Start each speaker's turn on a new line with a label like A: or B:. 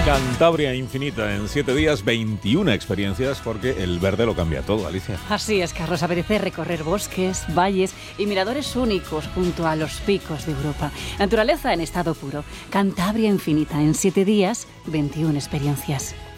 A: Cantabria infinita en 7 días, 21 experiencias, porque el verde lo cambia todo, Alicia.
B: Así es, Carlos, apetece recorrer bosques, valles y miradores únicos junto a los picos de Europa. Naturaleza en estado puro. Cantabria infinita en 7 días, 21 experiencias.